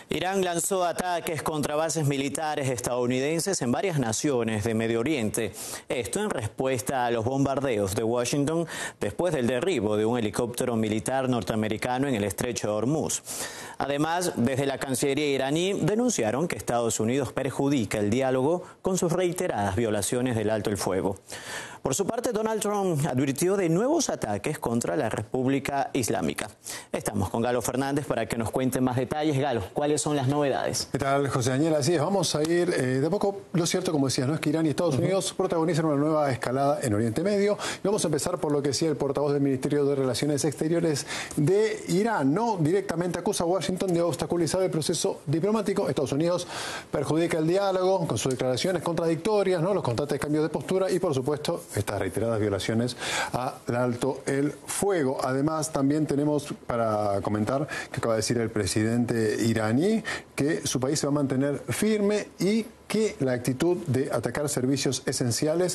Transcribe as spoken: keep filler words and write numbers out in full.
Irán lanzó ataques contra bases militares estadounidenses en varias naciones de Medio Oriente. Esto en respuesta a los bombardeos de Washington después del derribo de un helicóptero militar norteamericano en el estrecho de Hormuz. Además, desde la Cancillería iraní denunciaron que Estados Unidos perjudica el diálogo con sus reiteradas violaciones del alto el fuego. Por su parte, Donald Trump advirtió de nuevos ataques contra la República Islámica. Estamos con Galo Fernández para que nos cuente más detalles. Galo, ¿cuáles son las novedades? ¿Qué tal, José Daniel? Así es, vamos a ir eh, de a poco. Lo cierto, como decías, no es que Irán y Estados uh-huh. Unidos protagonizan una nueva escalada en Oriente Medio. Y vamos a empezar por lo que decía el portavoz del Ministerio de Relaciones Exteriores de Irán. No directamente acusa a Washington de obstaculizar el proceso diplomático. Estados Unidos perjudica el diálogo con sus declaraciones contradictorias, ¿no? Los constantes cambios de postura y, por supuesto, estas reiteradas violaciones al alto el fuego. Además, también tenemos para comentar que acaba de decir el presidente iraní que su país se va a mantener firme y que la actitud de atacar servicios esenciales